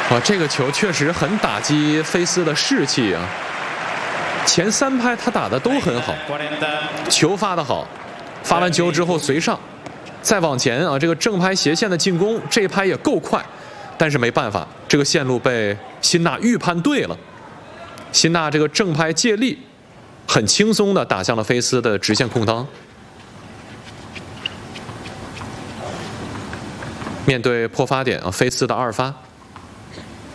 哇，这个球确实很打击菲斯的士气啊！前3拍他打的都很好，球发得好，发完球之后随上，再往前啊，这个正拍斜线的进攻，这一拍也够快，但是没办法，这个线路被辛纳预判对了。辛纳这个正拍借力，很轻松地打向了菲斯的直线空当。面对破发点啊，菲斯的2发。